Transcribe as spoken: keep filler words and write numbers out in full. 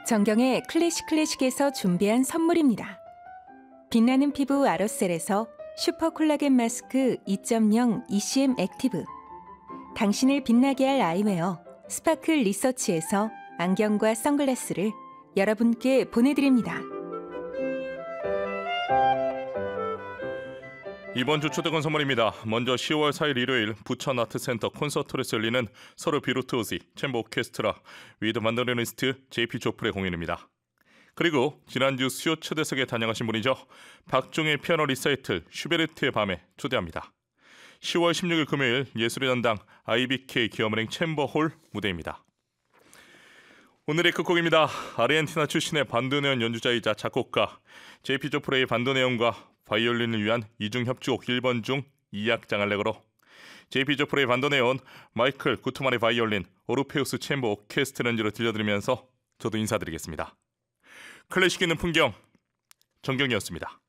정경의 클래식 클래식에서 준비한 선물입니다. 빛나는 피부 아로셀에서 슈퍼 콜라겐 마스크 이 점 영 이씨엠 액티브, 당신을 빛나게 할 아이웨어 스파클 리서치에서 안경과 선글라스를 여러분께 보내드립니다. 이번 주 초대권 선물입니다. 먼저 시월 사일 일요일 부천 아트센터 콘서트홀에서 열리는 서로 비루투오시 챔버 오케스트라 위드 반도네오니스트 제이피 조플의 공연입니다. 그리고 지난주 수요 초대석에 단양하신 분이죠. 박종의 피아노 리사이틀 슈베르트의 밤에 초대합니다. 시월 십육일 금요일 예술의 전당 아이비케이 기업은행 챔버홀 무대입니다. 오늘의 끝곡입니다. 아르헨티나 출신의 반도네온 연주자이자 작곡가 제이피 조플의 반도네온과 바이올린을 위한 이중 협주곡 일 번 중 이 악 장알레그로, 제이피 조플의 반도네온, 마이클 구트만의 바이올린, 오르페우스 챔버 오케스트라 연주로 들려드리면서 저도 인사드리겠습니다. 클래식 있는 풍경, 정경이었습니다.